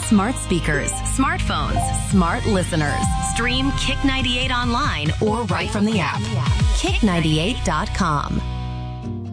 smart speakers, smartphones, smart listeners. Stream Kick 98 online or right from the app. Kick98.com.